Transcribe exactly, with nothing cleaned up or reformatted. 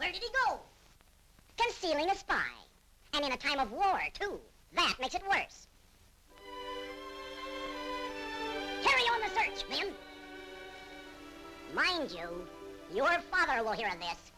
Where did he go? Concealing a spy. And in a time of war, too. That makes it worse. Carry on the search, men. Mind you, your father will hear of this.